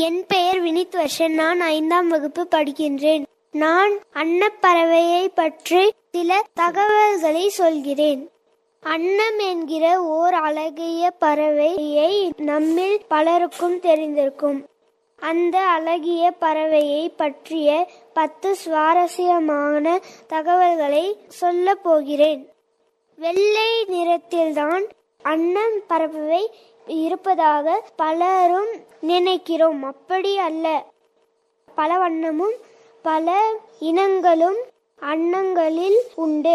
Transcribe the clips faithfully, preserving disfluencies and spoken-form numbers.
என் பெயர் வினித் வர்ஷன். நான் ஐந்தாம் வகுப்பு படிக்கின்றேன். நான் அன்னப்பறவையை பற்றி சில தகவல்களை சொல்கிறேன். அன்னம் என்கிற ஓர் அழகிய பறவையை நம்மில் பலருக்கும் தெரிந்திருக்கும். அந்த அழகிய பறவையை பற்றிய பத்து சுவாரஸ்யமான தகவல்களை சொல்ல போகிறேன். வெள்ளை நிறத்தில்தான் அன்னம் பறவை இருப்பதாக பலரும் நினைக்கிறோம். அப்படி அல்ல. பல வண்ணமும் பல இனங்களும் அன்னங்களில் உண்டு.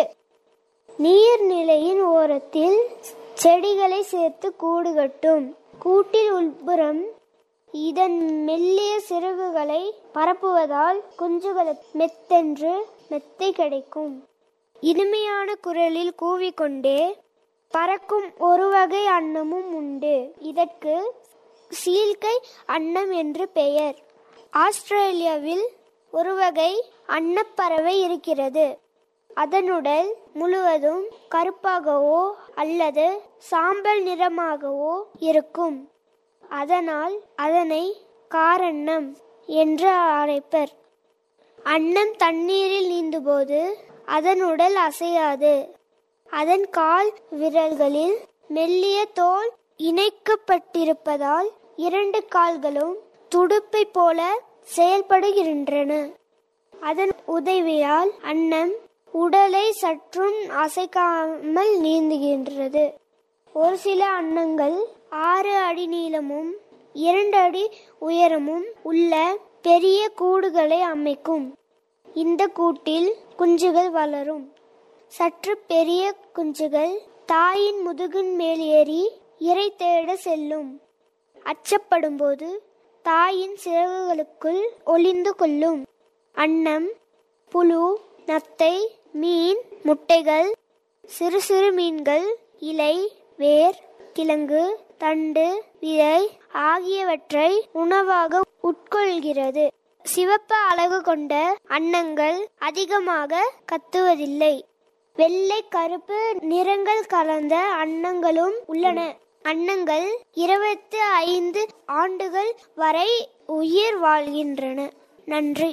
நீர்நிலையின் ஓரத்தில் செடிகளை சேர்த்து கூடு கட்டும். கூட்டில் உள்புறம் இதன் மெல்லிய சிறகுகளை பரப்புவதால் குஞ்சுகளுக்கு மெத்தென்று மெத்தை கிடைக்கும். இனிமையான குரலில் கூவிக்கொண்டே பறக்கும் ஒரு வகை அன்னமும் உண்டு. இதற்கு சீல்கை அன்னம் என்று பெயர். ஆஸ்திரேலியாவில் ஒரு வகை அன்னப்பறவை இருக்கிறது. அதன் உடல் முழுவதும் கருப்பாகவோ அல்லது சாம்பல் நிறமாகவோ இருக்கும். அதனால் அதனை காரன்னம் என்று அழைப்பர். அன்னம் தண்ணீரில் நீந்தும்போது அதன் உடல் அசையாது. அதன் கால் விரல்களில் மெல்லிய தோல் இணைக்கப்பட்டிருப்பதால் இரண்டு கால்களும் துடுப்பை போல செயல்படுகின்றன. அதன் உதவியால் அன்னம் உடலை சற்றும் அசைக்காமல் நீந்துகின்றது. ஒரு சில அன்னங்கள் ஆறு அடி நீளமும் இரண்டு அடி உயரமும் உள்ள பெரிய கூடுகளை அமைக்கும். இந்த கூட்டில் குஞ்சுகள் வளரும். சற்று பெரிய குஞ்சுகள் தாயின் முதுகின் மேல் ஏறி இரை தேட செல்லும். அச்சப்படும் போது தாயின் சிறகுகளுக்குள் ஒளிந்து கொள்ளும். அன்னம், புழு, நத்தை, மீன், முட்டைகள், சிறு சிறு மீன்கள், இலை, வேர், கிழங்கு, தண்டு, விதை ஆகியவற்றை உணவாக உட்கொள்கிறது. சிவப்பு அலகு கொண்ட அன்னங்கள் அதிகமாக கத்துவதில்லை. வெள்ளை கருப்பு நிறங்கள் கலந்த அன்னங்களும் உள்ளன. அன்னங்கள் இருபத்தி ஐந்து ஆண்டுகள் வரை உயிர் வாழ்கின்றன. நன்றி.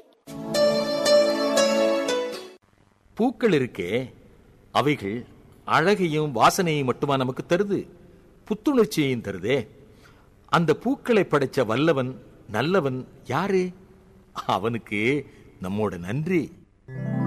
பூக்கள் இருக்கே, அவைகள் அழகையும் வாசனையும் மட்டுமா நமக்கு தருது? புத்துணர்ச்சியையும் தருதே. அந்த பூக்களை படைச்ச வல்லவன் நல்லவன் யாரு? அவனுக்கு நம்மோட நன்றி.